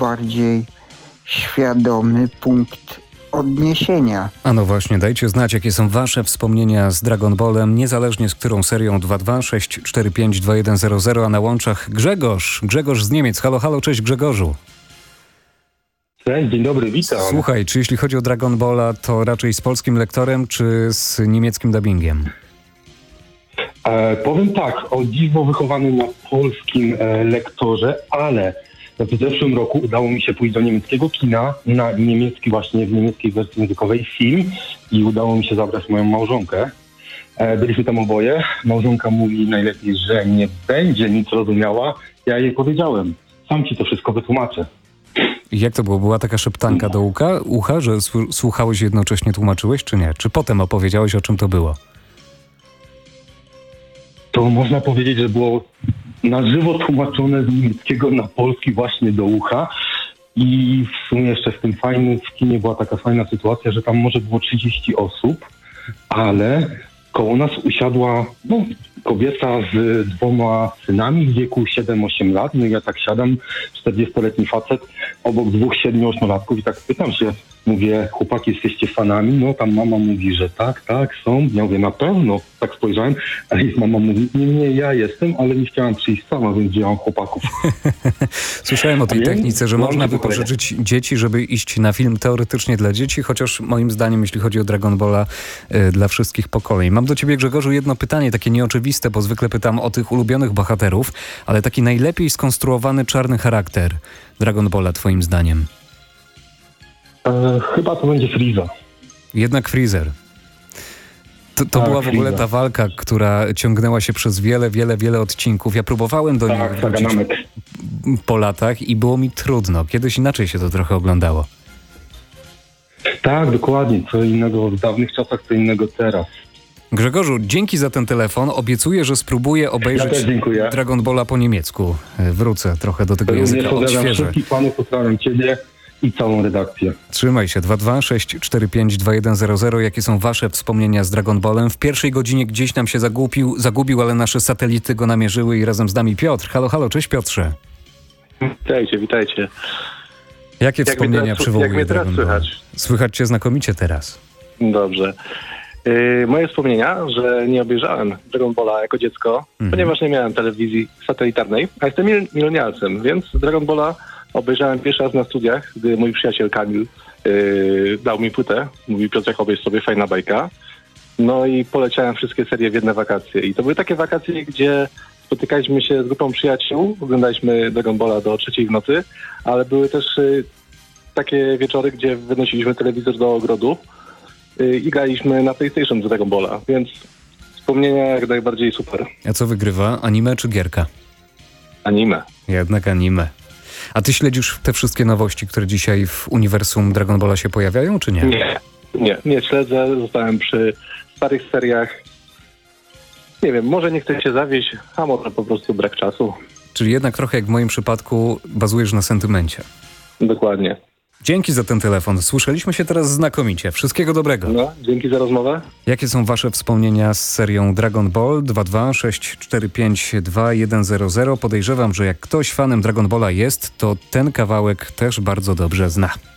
bardziej świadomy punkt odniesienia. A no właśnie, dajcie znać, jakie są wasze wspomnienia z Dragon Ballem, niezależnie z którą serią. 226452100, a na łączach Grzegorz z Niemiec. Halo, halo, cześć Grzegorzu. Cześć, dzień dobry, witam. Słuchaj, czy jeśli chodzi o Dragon Balla, to raczej z polskim lektorem, czy z niemieckim dubbingiem? Powiem tak, o dziwo wychowany na polskim lektorze, ale w zeszłym roku udało mi się pójść do niemieckiego kina na niemiecki, właśnie w niemieckiej wersji językowej film i udało mi się zabrać moją małżonkę. Byliśmy tam oboje. Małżonka mówi najlepiej, że nie będzie nic rozumiała. Ja jej powiedziałem, sam ci to wszystko wytłumaczę. I jak to było? Była taka szeptanka do ucha, że słuchałeś i jednocześnie tłumaczyłeś, czy nie? Czy potem opowiedziałeś, o czym to było? To można powiedzieć, że było na żywo tłumaczone z niemieckiego na polski właśnie do ucha. I w sumie jeszcze w tym fajnym w kinie była taka fajna sytuacja, że tam może było 30 osób, ale koło nas usiadła kobieta z 2 synami w wieku 7-8 lat. No i ja tak siadam, 40-letni facet, obok 2 7-8-latków i tak pytam się, mówię, chłopaki, jesteście fanami? No tam mama mówi, że tak, są. Ja mówię, na pewno. Tak spojrzałem, a jej mama mówi, nie, ja jestem, ale nie chciałam przyjść sama, więc wzięłam chłopaków. Słyszałem o tej technice, że można wypożyczyć dzieci, żeby iść na film teoretycznie dla dzieci, chociaż moim zdaniem, jeśli chodzi o Dragon Balla, dla wszystkich pokoleń. Mam do ciebie, Grzegorzu, jedno pytanie, takie nieoczywiste, bo zwykle pytam o tych ulubionych bohaterów, ale taki najlepiej skonstruowany czarny charakter Dragon Balla, twoim zdaniem? Chyba to będzie Frieza. Jednak Freezer. To była w ogóle ta walka, która ciągnęła się przez wiele odcinków. Ja próbowałem do niej wrócić po latach i było mi trudno. Kiedyś inaczej się to trochę oglądało. Tak, dokładnie. Co innego w dawnych czasach, co innego teraz. Grzegorzu, dzięki za ten telefon. Obiecuję, że spróbuję obejrzeć Dragon Balla po niemiecku. Wrócę trochę do tego języka, odświeżę. Wszystkich panów, pozdrawiam ciebie i całą redakcję. Trzymaj się. 226452100. Jakie są wasze wspomnienia z Dragon Ballem? W pierwszej godzinie gdzieś nam się zagubił, ale nasze satelity go namierzyły i razem z nami Piotr. Halo, halo, cześć Piotrze. Witajcie. Jakie wspomnienia przywołuje Dragon Ball? Słychać cię znakomicie teraz. Dobrze. Moje wspomnienia, że nie obejrzałem Dragon Balla jako dziecko, ponieważ nie miałem telewizji satelitarnej, a jestem milenialcem, więc Dragon Balla obejrzałem pierwszy raz na studiach, gdy mój przyjaciel Kamil dał mi płytę. Mówi, Piotrek, obejrz sobie, fajna bajka. No i poleciałem wszystkie serie w jedne wakacje. I to były takie wakacje, gdzie spotykaliśmy się z grupą przyjaciół, oglądaliśmy Dragon Balla do 3:00 w nocy, ale były też takie wieczory, gdzie wynosiliśmy telewizor do ogrodu i graliśmy na PlayStation z Dragon Balla, więc wspomnienia jak najbardziej super. A co wygrywa? Anime czy gierka? Anime. Jednak anime. A ty śledzisz te wszystkie nowości, które dzisiaj w uniwersum Dragon Balla się pojawiają, czy nie? Nie śledzę. Zostałem przy starych seriach. Nie wiem, może nie chcę się zawieść, a może po prostu brak czasu. Czyli jednak trochę jak w moim przypadku bazujesz na sentymencie. Dokładnie. Dzięki za ten telefon. Słyszeliśmy się teraz znakomicie. Wszystkiego dobrego. No, dzięki za rozmowę. Jakie są wasze wspomnienia z serią Dragon Ball? 226452100. Podejrzewam, że jak ktoś fanem Dragon Balla jest, to ten kawałek też bardzo dobrze zna.